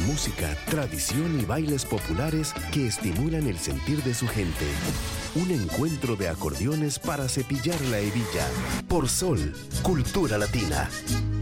música, tradición y bailes populares que estimulan el sentir de su gente. Un encuentro de acordeones para cepillar la hebilla. Por Sol, Cultura Latina.